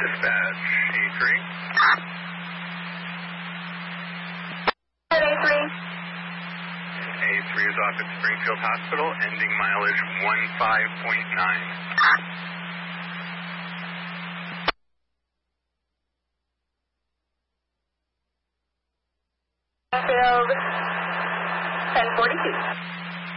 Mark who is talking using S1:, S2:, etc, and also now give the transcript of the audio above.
S1: Dispatch, A3.
S2: A3.
S1: A3 is off at Springfield Hospital, ending mileage 15.9.
S2: Springfield, 1042.